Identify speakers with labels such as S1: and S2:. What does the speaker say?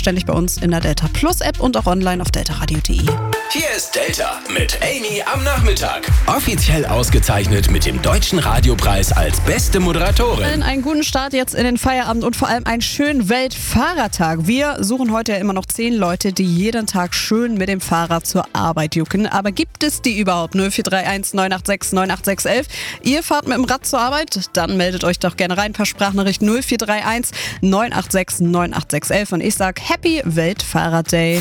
S1: selbstverständlich bei uns in der Delta Plus App und auch online auf deltaradio.de.
S2: Hier ist Delta mit Amy am Nachmittag. Offiziell ausgezeichnet mit dem Deutschen Radiopreis als beste Moderatorin.
S1: Einen guten Start jetzt in den Feierabend und vor allem einen schönen Weltfahrradtag. Wir suchen heute ja immer noch 10 Leute, die jeden Tag schön mit dem Fahrrad zur Arbeit jucken. Aber gibt es die überhaupt? 0431 986 98611. Ihr fahrt mit dem Rad zur Arbeit? Dann meldet euch doch gerne rein per Sprachnachricht 0431 986 98611. Und ich sag Happy Weltfahrrad Day.